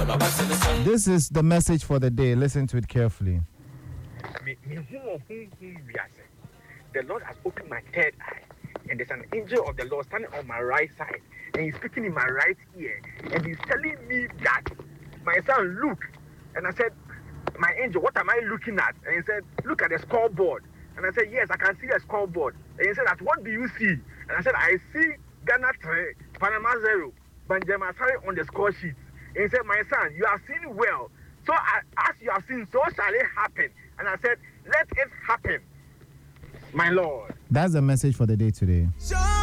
This is the message for the day. Listen to it carefully. The Lord has opened my third eye, and there's an angel of the Lord standing on my right side, and he's speaking in my right ear, and he's telling me that, my son, look. And I said, my angel, what am I looking at? And he said, look at the scoreboard. And I said, yes, I can see a scoreboard. And he said, what do you see? And I said, I see Ghana 3, Panama 0, Benjamin Asare on the score sheet. And he said, my son, you are seeing well. So as you have seen, so shall it happen. And I said, let it happen, my Lord. That's the message for the day today.